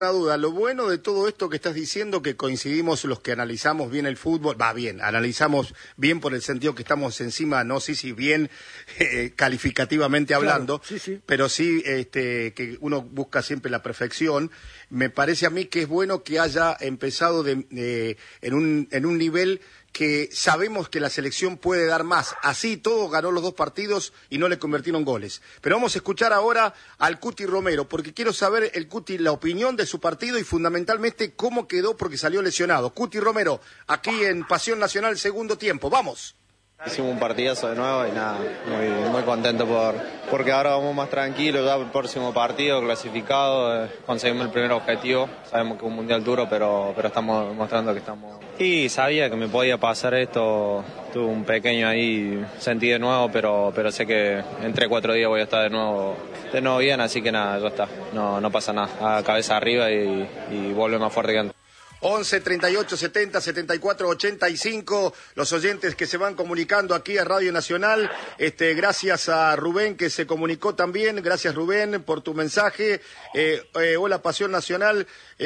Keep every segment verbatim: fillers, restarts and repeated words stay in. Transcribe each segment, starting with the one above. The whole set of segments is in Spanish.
Una duda, lo bueno de todo esto que estás diciendo, que coincidimos los que analizamos bien el fútbol, va bien, analizamos bien por el sentido que estamos encima, no sé si bien eh, calificativamente hablando, claro, sí, sí. pero sí este, que uno busca siempre la perfección. Me parece a mí que es bueno que haya empezado de, eh, en, un, en un nivel que sabemos que la selección puede dar más. Así todo ganó los dos partidos y no le convirtieron goles. Pero vamos a escuchar ahora al Cuti Romero, porque quiero saber, el Cuti, la opinión de su partido y fundamentalmente cómo quedó porque salió lesionado. Cuti Romero, aquí en Pasión Nacional, segundo tiempo. ¡Vamos! Hicimos un partidazo de nuevo y nada, muy, muy contento por porque ahora vamos más tranquilos, ya por el próximo partido, clasificado, eh, conseguimos el primer objetivo, sabemos que es un mundial duro, pero, pero estamos mostrando que estamos... Y sabía que me podía pasar esto, tuve un pequeño ahí, sentí de nuevo, pero, pero sé que en tres, cuatro días voy a estar de nuevo, de nuevo bien, así que nada, ya está, no, no pasa nada, a cabeza arriba y, y vuelve más fuerte que antes. once, treinta y ocho, setenta, setenta y cuatro, ochenta y cinco, los oyentes que se van comunicando aquí a Radio Nacional, este, gracias a Rubén que se comunicó también, gracias Rubén por tu mensaje, eh, eh, hola Pasión Nacional,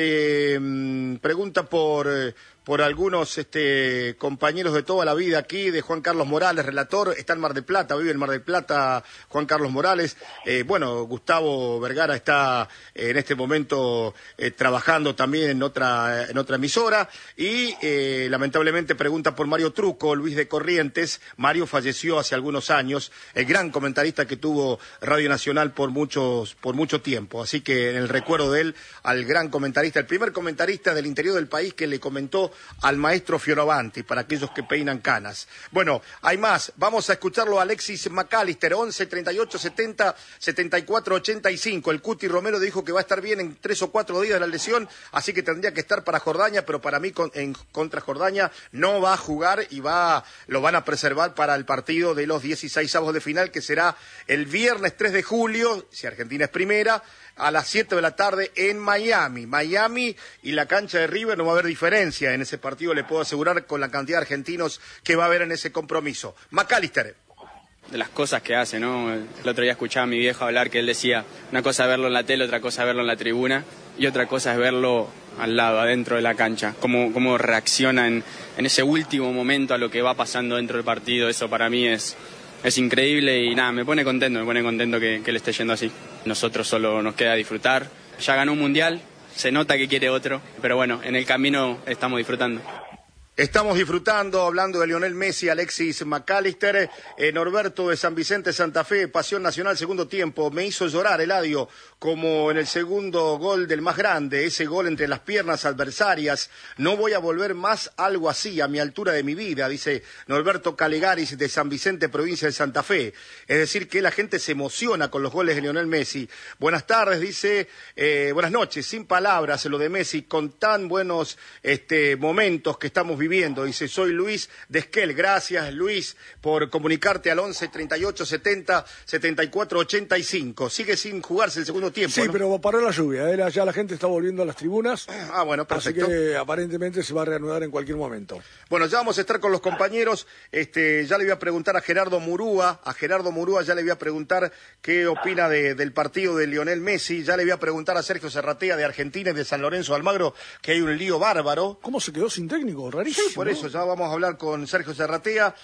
eh, pregunta por... Eh, por algunos este, compañeros de toda la vida aquí, de Juan Carlos Morales, relator, está en Mar del Plata, vive en Mar del Plata Juan Carlos Morales, eh, bueno, Gustavo Vergara está eh, en este momento eh, trabajando también en otra, en otra emisora, y eh, lamentablemente pregunta por Mario Truco, Luis de Corrientes. Mario falleció hace algunos años, el gran comentarista que tuvo Radio Nacional por muchos, por mucho tiempo, así que en el recuerdo de él, al gran comentarista, el primer comentarista del interior del país que le comentó al maestro Fioravanti, para aquellos que peinan canas. Bueno, hay más, vamos a escucharlo a Alexis McAllister, once, treinta y ocho, setenta, setenta y cuatro, ochenta y cinco. El Cuti Romero dijo que va a estar bien en tres o cuatro días de la lesión, así que tendría que estar para Jordania, pero para mí con, en contra Jordania no va a jugar y va, lo van a preservar para el partido de los dieciseisavos de final, que será el viernes tres de julio, si Argentina es primera, a las siete de la tarde en Miami. Miami y la cancha de River, no va a haber diferencia en ese partido, le puedo asegurar, con la cantidad de argentinos que va a haber en ese compromiso. McAllister. De las cosas que hace, ¿no? El otro día escuchaba a mi viejo hablar que él decía, una cosa es verlo en la tele, otra cosa es verlo en la tribuna y otra cosa es verlo al lado, adentro de la cancha. Cómo, cómo reacciona en, en ese último momento a lo que va pasando dentro del partido, eso para mí es... Es increíble y nada, me pone contento, me pone contento que, que le esté yendo así. Nosotros solo nos queda disfrutar. Ya ganó un mundial, se nota que quiere otro, pero bueno, en el camino estamos disfrutando. Estamos disfrutando, hablando de Lionel Messi, Alexis McAllister, eh, Norberto de San Vicente, Santa Fe, Pasión Nacional, segundo tiempo. Me hizo llorar Eladio, como en el segundo gol del más grande, ese gol entre las piernas adversarias. No voy a volver más algo así a mi altura de mi vida, dice Norberto Calegaris de San Vicente, provincia de Santa Fe. Es decir, que la gente se emociona con los goles de Lionel Messi. Buenas tardes, dice, eh, buenas noches, sin palabras lo de Messi, con tan buenos este, momentos que estamos viviendo. Viviendo, dice, soy Luis de Esquel. Gracias, Luis, por comunicarte al once, treinta y ocho, setenta, setenta y cuatro, ochenta y cinco. Sigue sin jugarse el segundo tiempo, Sí, ¿no? pero paró la lluvia, ¿eh? Ya la gente está volviendo a las tribunas. Ah, bueno, perfecto. Así que aparentemente se va a reanudar en cualquier momento. Bueno, ya vamos a estar con los compañeros. Este, ya le voy a preguntar a Gerardo Murúa, a Gerardo Murúa ya le voy a preguntar qué opina de, del partido de Lionel Messi. Ya le voy a preguntar a Sergio Serratea de Argentina y de San Lorenzo de Almagro, que hay un lío bárbaro. ¿Cómo se quedó sin técnico? Rarísimo. Sí, por eso, ya vamos a hablar con Sergio Serratea.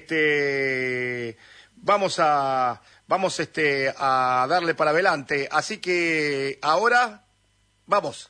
Este, vamos a, vamos este, a darle para adelante. Así que ahora, vamos.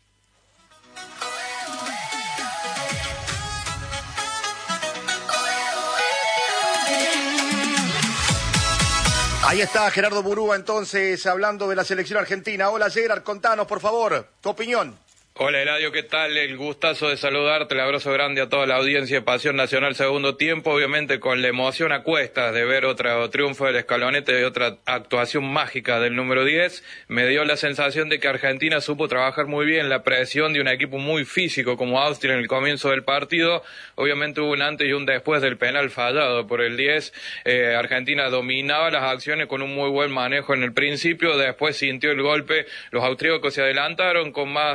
Ahí está Gerardo Murúa, entonces, hablando de la selección argentina. Hola, Gerard, contanos, por favor, tu opinión. Hola Eladio, ¿qué tal? El gustazo de saludarte, el abrazo grande a toda la audiencia de Pasión Nacional segundo tiempo, obviamente con la emoción a cuestas de ver otro triunfo del Escalonete y otra actuación mágica del número diez. Me dio la sensación de que Argentina supo trabajar muy bien la presión de un equipo muy físico como Austria en el comienzo del partido. Obviamente hubo un antes y un después del penal fallado por el diez. Eh, Argentina dominaba las acciones con un muy buen manejo en el principio, después sintió el golpe, los austríacos se adelantaron con más fortaleza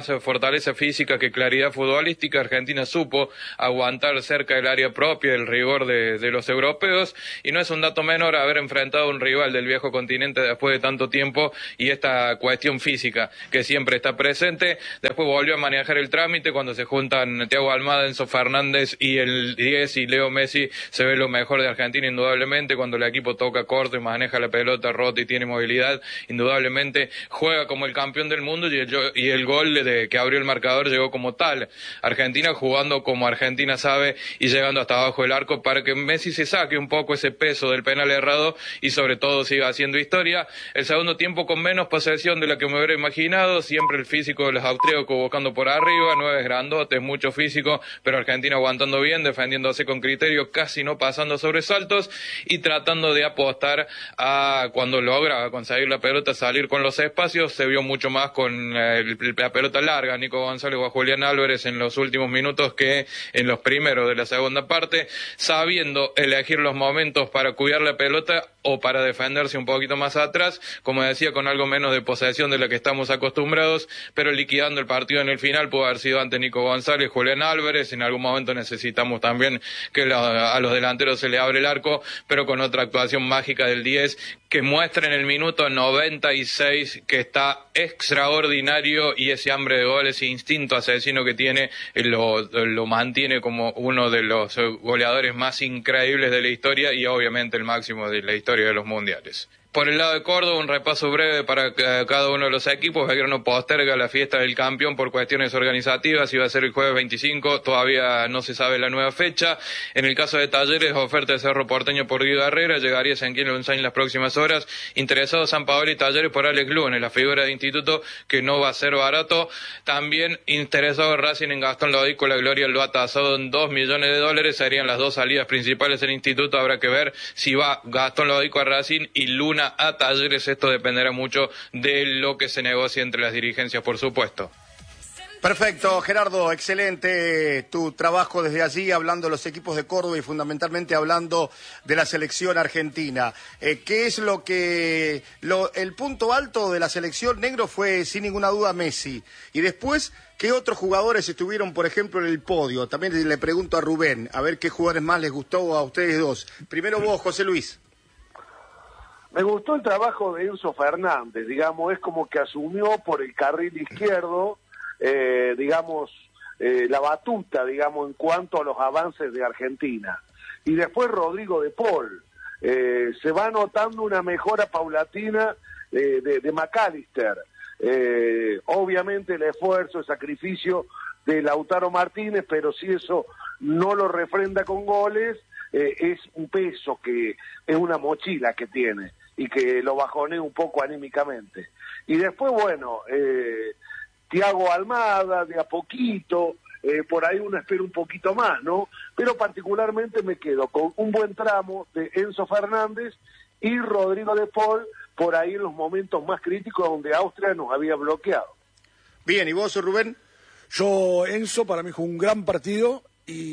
fortaleza física que claridad futbolística. Argentina supo aguantar cerca del área propia el rigor de, de los europeos, y no es un dato menor haber enfrentado a un rival del viejo continente después de tanto tiempo, y esta cuestión física que siempre está presente. Después volvió a manejar el trámite cuando se juntan Thiago Almada, Enzo Fernández y el diez y Leo Messi. Se ve lo mejor de Argentina indudablemente cuando el equipo toca corto y maneja la pelota rota y tiene movilidad. Indudablemente juega como el campeón del mundo, y el, y el gol de, que abrió el marcador llegó como tal. Argentina jugando como Argentina sabe y llegando hasta abajo del arco para que Messi se saque un poco ese peso del penal errado y sobre todo siga haciendo historia. El segundo tiempo con menos posesión de la que me hubiera imaginado, siempre el físico de los austríacos buscando por arriba, nueve grandotes, mucho físico, pero Argentina aguantando bien, defendiéndose con criterio, casi no pasando sobresaltos y tratando de apostar a cuando logra conseguir la pelota, salir con los espacios. Se vio mucho más con el, la pelota larga, Nico González o a Julián Álvarez en los últimos minutos que en los primeros de la segunda parte, sabiendo elegir los momentos para cuidar la pelota o para defenderse un poquito más atrás, como decía, con algo menos de posesión de la que estamos acostumbrados, pero liquidando el partido en el final. Pudo haber sido ante Nico González, Julián Álvarez. En algún momento necesitamos también que la, a los delanteros se le abre el arco, pero con otra actuación mágica del diez, que muestra en el minuto noventa y seis que está extraordinario, y ese hambre de gol, ese instinto asesino que tiene, lo, lo mantiene como uno de los goleadores más increíbles de la historia, y obviamente el máximo de la historia de los mundiales. Por el lado de Córdoba, un repaso breve para cada uno de los equipos. Belgrano posterga la fiesta del campeón por cuestiones organizativas. Iba a ser el jueves veinticinco, todavía no se sabe la nueva fecha. En el caso de Talleres, oferta de Cerro Porteño por Guido Herrera, llegaría a Ezequiel Unzain en las próximas horas. Interesado San Paolo y Talleres por Alex Lunes, la figura de instituto, que no va a ser barato. También interesado Racing en Gastón Lodico, la Gloria lo ha tasado en dos millones de dólares. Serían las dos salidas principales del instituto. Habrá que ver si va Gastón Lodico a Racing y Luna a Talleres. Esto dependerá mucho de lo que se negocie entre las dirigencias, por supuesto. Perfecto, Gerardo, excelente tu trabajo desde allí, hablando de los equipos de Córdoba y fundamentalmente hablando de la selección argentina. Eh, ¿Qué es lo que... Lo, el punto alto de la selección negro fue sin ninguna duda Messi, y después, ¿qué otros jugadores estuvieron, por ejemplo, en el podio? También le pregunto a Rubén, a ver qué jugadores más les gustó a ustedes dos. Primero vos, José Luis. Me gustó el trabajo de Enzo Fernández, digamos, es como que asumió por el carril izquierdo, eh, digamos, eh, la batuta, digamos, en cuanto a los avances de Argentina. Y después Rodrigo de Paul, eh, se va notando una mejora paulatina eh, de, de McAllister. Eh, obviamente el esfuerzo, el sacrificio de Lautaro Martínez, pero si eso no lo refrenda con goles, eh, es un peso que es una mochila que tiene y que lo bajonea un poco anímicamente. Y después, bueno, eh, Thiago Almada, de a poquito, eh, por ahí uno espera un poquito más, ¿no? Pero particularmente me quedo con un buen tramo de Enzo Fernández y Rodrigo de Paul, por ahí en los momentos más críticos donde Austria nos había bloqueado. Bien, ¿y vos, Rubén? Yo, Enzo, para mí jugó un gran partido,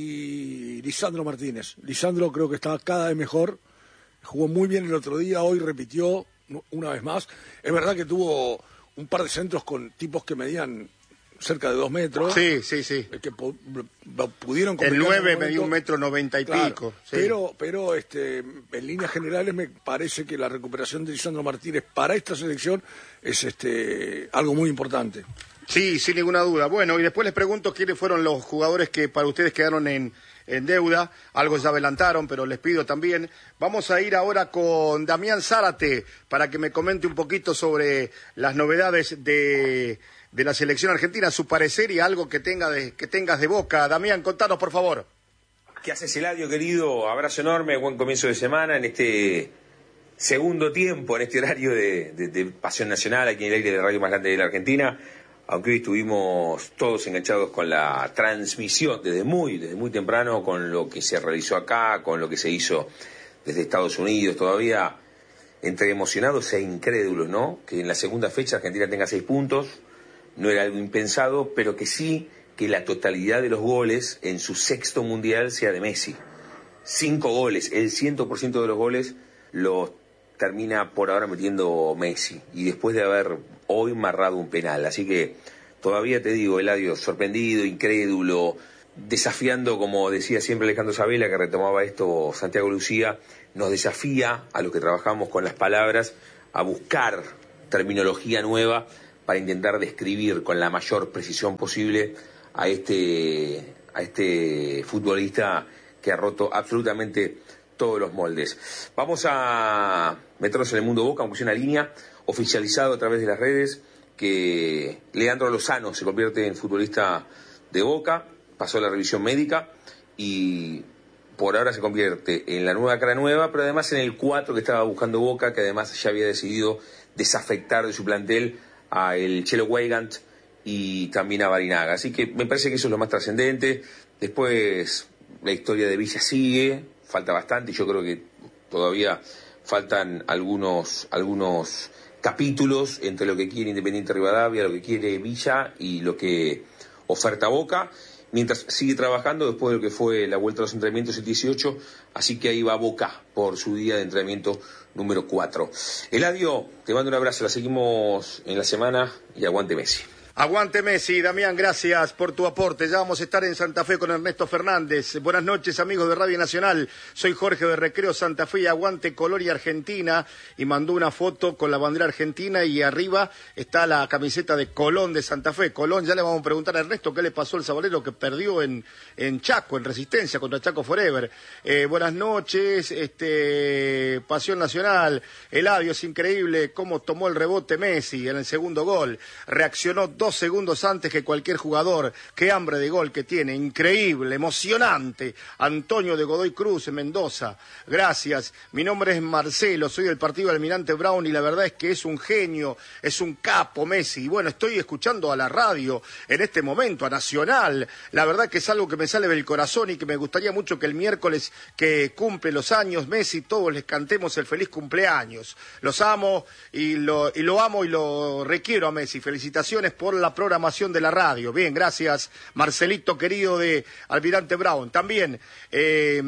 y Lisandro Martínez. Lisandro creo que está cada vez mejor. Jugó muy bien el otro día, hoy repitió una vez más. Es verdad que tuvo un par de centros con tipos que medían cerca de dos metros. Sí, sí, sí. Que pu pudieron el nueve medía un metro noventa y claro, pico. Sí. Pero, pero este, en líneas generales me parece que la recuperación de Lisandro Martínez para esta selección es este, algo muy importante. Sí, sin ninguna duda. Bueno, y después les pregunto quiénes fueron los jugadores que para ustedes quedaron en, en deuda. Algo ya adelantaron, pero les pido también. Vamos a ir ahora con Damián Zárate para que me comente un poquito sobre las novedades de, de la selección argentina, su parecer y algo que, tenga de, que tengas de boca. Damián, contanos, por favor. ¿Qué haces, Eladio, querido? Abrazo enorme, buen comienzo de semana en este segundo tiempo, en este horario de, de, de Pasión Nacional, aquí en el aire de Radio Más Grande de la Argentina. Aunque hoy estuvimos todos enganchados con la transmisión desde muy, desde muy temprano, con lo que se realizó acá, con lo que se hizo desde Estados Unidos, todavía entre emocionados e incrédulos, ¿no? Que en la segunda fecha Argentina tenga seis puntos, no era algo impensado, pero que sí que la totalidad de los goles en su sexto mundial sea de Messi. Cinco goles, el cien por ciento de los goles los termina por ahora metiendo Messi, y después de haber hoy marrado un penal, así que todavía te digo, Eladio, sorprendido, incrédulo, desafiando, como decía siempre Alejandro Sabela, que retomaba esto Santiago Lucía, nos desafía a los que trabajamos con las palabras a buscar terminología nueva para intentar describir con la mayor precisión posible a este, a este futbolista que ha roto absolutamente todos los moldes. Vamos a meternos en el mundo Boca, aunque sea una línea oficializado a través de las redes que Leandro Lozano se convierte en futbolista de Boca, pasó la revisión médica y por ahora se convierte en la nueva cara nueva, pero además en el cuatro que estaba buscando Boca, que además ya había decidido desafectar de su plantel a el Chelo Weigand y también a Barinaga. Así que me parece que eso es lo más trascendente. Después la historia de Villa sigue, falta bastante y yo creo que todavía faltan algunos, algunos capítulos entre lo que quiere Independiente Rivadavia, lo que quiere Villa y lo que oferta Boca, mientras sigue trabajando después de lo que fue la vuelta a los entrenamientos el dieciocho, así que ahí va Boca por su día de entrenamiento número cuatro. Eladio, te mando un abrazo, la seguimos en la semana y aguante Messi. Aguante Messi, Damián, gracias por tu aporte. Ya vamos a estar en Santa Fe con Ernesto Fernández. Buenas noches, amigos de Radio Nacional. Soy Jorge de Recreo Santa Fe y aguante Color y Argentina. Y mandó una foto con la bandera argentina y arriba está la camiseta de Colón de Santa Fe. Colón, ya le vamos a preguntar a Ernesto qué le pasó al sabalero que perdió en, en Chaco, en Resistencia, contra Chaco Forever. Eh, buenas noches, este, Pasión Nacional. Eladio, es increíble cómo tomó el rebote Messi en el segundo gol. Reaccionó dos segundos antes que cualquier jugador. Qué hambre de gol que tiene, increíble, emocionante. Antonio de Godoy Cruz, Mendoza, gracias. Mi nombre es Marcelo, soy del partido Almirante Brown y la verdad es que es un genio, es un capo Messi. Y bueno, estoy escuchando a la radio en este momento, a Nacional. La verdad que es algo que me sale del corazón y que me gustaría mucho que el miércoles que cumple los años Messi, todos les cantemos el feliz cumpleaños. Los amo y lo, y lo amo y lo requiero a Messi. Felicitaciones por la programación de la radio. Bien, gracias Marcelito querido de Almirante Brown. También eh,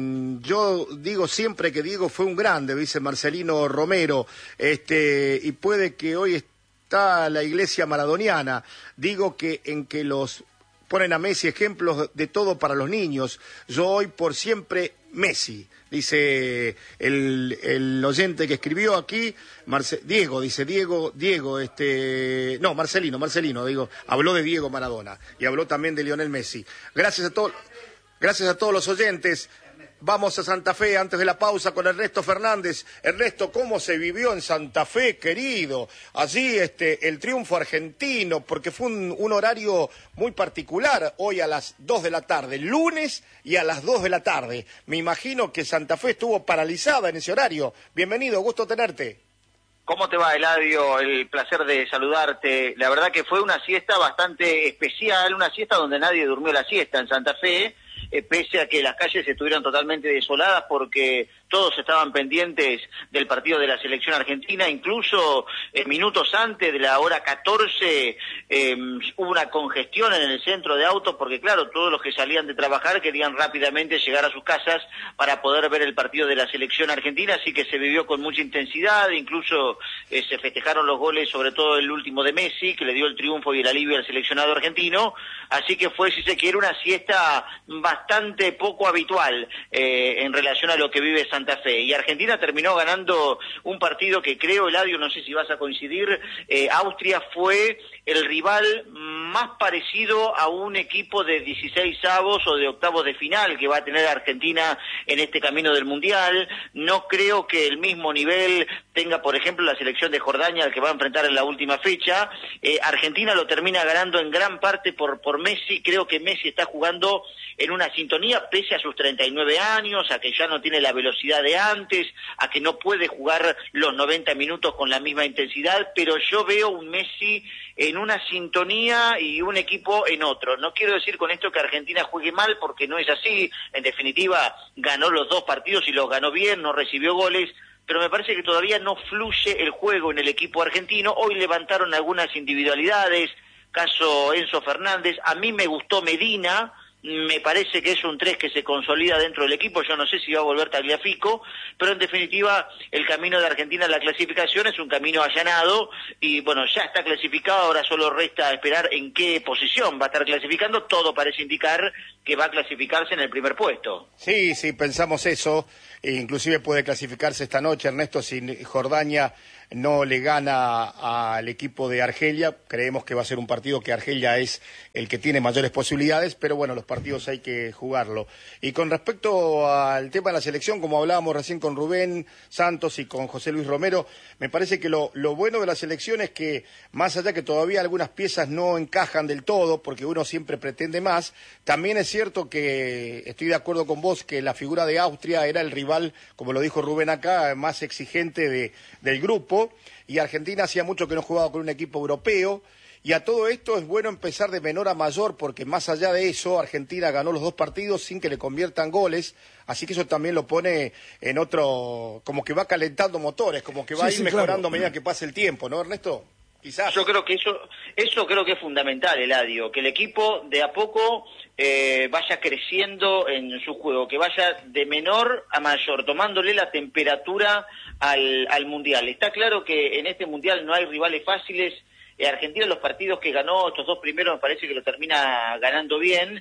yo digo siempre que Diego fue un grande, dice Marcelino Romero, este, y puede que hoy está la iglesia maradoniana. Digo que en que los ponen a Messi ejemplos de todo para los niños. Yo hoy por siempre Messi, dice el, el oyente que escribió aquí, Marce, Diego, dice Diego, Diego, este, no, Marcelino, Marcelino, digo, habló de Diego Maradona y habló también de Lionel Messi. Gracias a todos, gracias a todos los oyentes. Vamos a Santa Fe antes de la pausa con Ernesto Fernández. Ernesto, ¿cómo se vivió en Santa Fe, querido? Allí este, el triunfo argentino, porque fue un, un horario muy particular hoy a las dos de la tarde, lunes y a las dos de la tarde. Me imagino que Santa Fe estuvo paralizada en ese horario. Bienvenido, gusto tenerte. ¿Cómo te va, Eladio? El placer de saludarte. La verdad que fue una siesta bastante especial, una siesta donde nadie durmió la siesta en Santa Fe, eh, pese a que las calles estuvieron totalmente desoladas porque todos estaban pendientes del partido de la selección argentina, incluso eh, minutos antes de la hora catorce eh, hubo una congestión en el centro de autos porque claro, todos los que salían de trabajar querían rápidamente llegar a sus casas para poder ver el partido de la selección argentina, así que se vivió con mucha intensidad, incluso eh, se festejaron los goles, sobre todo el último de Messi, que le dio el triunfo y el alivio al seleccionado argentino, así que fue, si se quiere, una siesta bastante poco habitual eh, en relación a lo que vive Santa Fe. Y Argentina terminó ganando un partido que creo, Eladio, no sé si vas a coincidir, eh, Austria fue el rival más parecido a un equipo de dieciséis avos o de octavos de final que va a tener Argentina en este camino del Mundial. No creo que el mismo nivel tenga, por ejemplo, la selección de Jordania, al que va a enfrentar en la última fecha. Eh, Argentina lo termina ganando en gran parte por, por Messi. Creo que Messi está jugando en una sintonía, pese a sus treinta y nueve años, a que ya no tiene la velocidad de antes, a que no puede jugar los noventa minutos con la misma intensidad, pero yo veo un Messi en una sintonía y un equipo en otro. No quiero decir con esto que Argentina juegue mal, porque no es así. En definitiva, ganó los dos partidos y los ganó bien, no recibió goles, pero me parece que todavía no fluye el juego en el equipo argentino. Hoy levantaron algunas individualidades, caso Enzo Fernández. A mí me gustó Medina, me parece que es un tres que se consolida dentro del equipo, yo no sé si va a volver Tagliafico, pero en definitiva el camino de Argentina a la clasificación es un camino allanado y bueno, ya está clasificado, ahora solo resta esperar en qué posición va a estar clasificando, todo parece indicar que va a clasificarse en el primer puesto. Sí, sí, pensamos eso, e inclusive puede clasificarse esta noche, Ernesto, si Jordania no le gana al equipo de Argelia, creemos que va a ser un partido que Argelia es el que tiene mayores posibilidades, pero bueno, los partidos hay que jugarlo. Y con respecto al tema de la selección, como hablábamos recién con Rubén Santos y con José Luis Romero, me parece que lo, lo bueno de la selección es que, más allá que todavía algunas piezas no encajan del todo, porque uno siempre pretende más, también es cierto que estoy de acuerdo con vos que la figura de Austria era el rival, como lo dijo Rubén acá, más exigente de, del grupo, y Argentina hacía mucho que no jugaba con un equipo europeo, y a todo esto es bueno empezar de menor a mayor, porque más allá de eso, Argentina ganó los dos partidos sin que le conviertan goles, así que eso también lo pone en otro, como que va calentando motores, como que va sí, a ir sí, mejorando claro. a medida que pase el tiempo, ¿no, Ernesto? Quizás. Yo creo que eso, eso creo que es fundamental, Eladio, que el equipo de a poco eh, vaya creciendo en su juego, que vaya de menor a mayor, tomándole la temperatura al, al Mundial. Está claro que en este Mundial no hay rivales fáciles. Eh, Argentina, los partidos que ganó, estos dos primeros, me parece que lo termina ganando bien.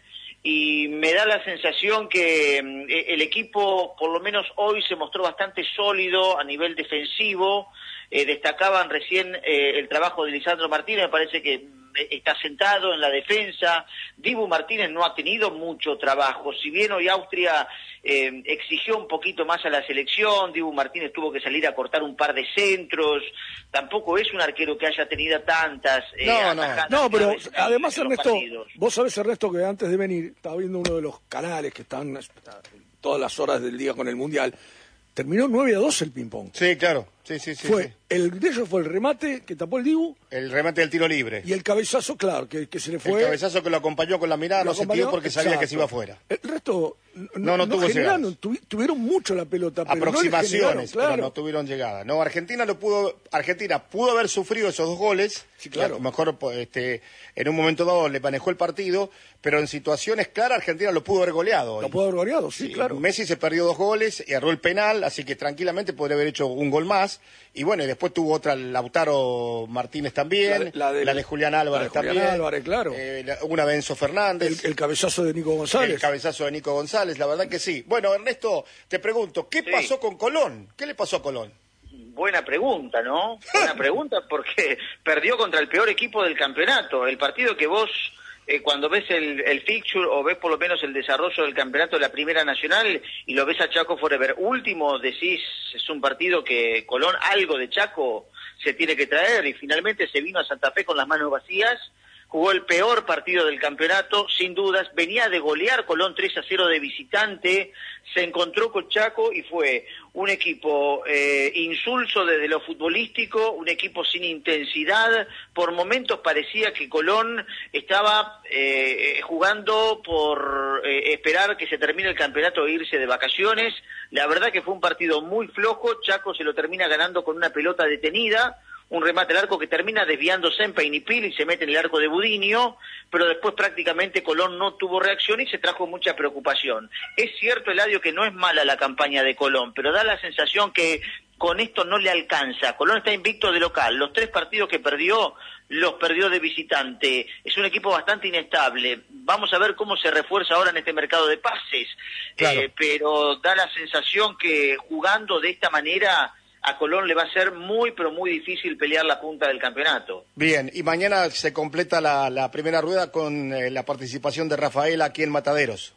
Y me da la sensación que eh, el equipo, por lo menos hoy, se mostró bastante sólido a nivel defensivo. Eh, destacaban recién eh, el trabajo de Lisandro Martínez, me parece que está sentado en la defensa. Dibu Martínez no ha tenido mucho trabajo, si bien hoy Austria eh, exigió un poquito más a la selección, Dibu Martínez tuvo que salir a cortar un par de centros, tampoco es un arquero que haya tenido tantas eh, no, no, no, pero además Ernesto, vos sabés Ernesto que antes de venir estaba viendo uno de los canales que están todas las horas del día con el Mundial, terminó nueve a dos el ping-pong. Sí, claro. Sí, sí, sí. Fue, sí. El de ellos fue el remate que tapó el Dibu. El remate del tiro libre. Y el cabezazo, claro, que, que se le fue. El cabezazo que lo acompañó con la mirada, no se tiró porque exacto. sabía que se iba afuera. El resto, no, no, no, no tuvo generaron, tu, tuvieron mucho la pelota, pero aproximaciones, no claro. pero no tuvieron llegada. No, Argentina lo pudo, Argentina pudo haber sufrido esos dos goles. Sí, claro. A lo mejor este, en un momento dado le manejó el partido, pero en situaciones claras Argentina lo pudo haber goleado. Lo pudo haber goleado, sí, sí, claro. Messi se perdió dos goles y erró el penal, así que tranquilamente podría haber hecho un gol más. Y bueno, y después tuvo otra Lautaro Martínez también, la de, la de, la de Julián Álvarez de Julián también, Álvarez, claro. eh, la, una de Enzo Fernández. El, el cabezazo de Nico González. El cabezazo de Nico González, la verdad que sí. Bueno, Ernesto, te pregunto, ¿qué sí. pasó con Colón? ¿Qué le pasó a Colón? Buena pregunta, ¿no? Buena pregunta porque perdió contra el peor equipo del campeonato. El partido que vos... Eh, cuando ves el, el fixture o ves por lo menos el desarrollo del campeonato de la Primera Nacional y lo ves a Chaco Forever último, decís, es un partido que Colón algo de Chaco se tiene que traer y finalmente se vino a Santa Fe con las manos vacías, jugó el peor partido del campeonato, sin dudas, venía de golear Colón tres a cero de visitante, se encontró con Chaco y fue un equipo eh, insulso desde lo futbolístico, un equipo sin intensidad, por momentos parecía que Colón estaba eh, jugando por eh, esperar que se termine el campeonato e irse de vacaciones, la verdad que fue un partido muy flojo, Chaco se lo termina ganando con una pelota detenida, un remate al arco que termina desviándose en Peinipil y se mete en el arco de Budinio, pero después prácticamente Colón no tuvo reacción y se trajo mucha preocupación. Es cierto, Eladio, que no es mala la campaña de Colón, pero da la sensación que con esto no le alcanza. Colón está invicto de local, los tres partidos que perdió, los perdió de visitante. Es un equipo bastante inestable. Vamos a ver cómo se refuerza ahora en este mercado de pases, claro. eh, pero da la sensación que jugando de esta manera... a Colón le va a ser muy, pero muy difícil pelear la punta del campeonato. Bien, y mañana se completa la, la primera rueda con eh, la participación de Rafael aquí en Mataderos.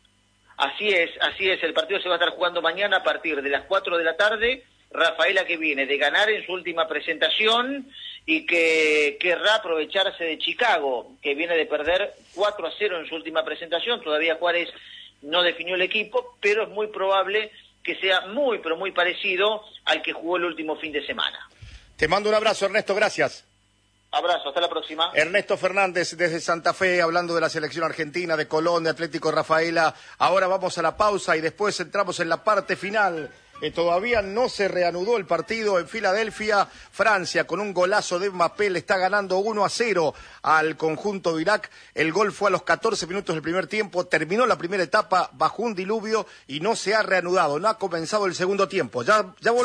Así es, así es. El partido se va a estar jugando mañana a partir de las cuatro de la tarde. Rafaela que viene de ganar en su última presentación y que querrá aprovecharse de Chicago, que viene de perder cuatro a cero en su última presentación. Todavía Juárez no definió el equipo, pero es muy probable que sea muy, pero muy parecido al que jugó el último fin de semana. Te mando un abrazo, Ernesto, gracias. Abrazo, hasta la próxima. Ernesto Fernández desde Santa Fe, hablando de la selección argentina, de Colón, de Atlético Rafaela. Ahora vamos a la pausa y después entramos en la parte final Eh, todavía no se reanudó el partido en Filadelfia. Francia, con un golazo de Mbappé, le está ganando uno a cero al conjunto de Irak. El gol fue a los catorce minutos del primer tiempo. Terminó la primera etapa bajo un diluvio y no se ha reanudado. No ha comenzado el segundo tiempo. Ya, ya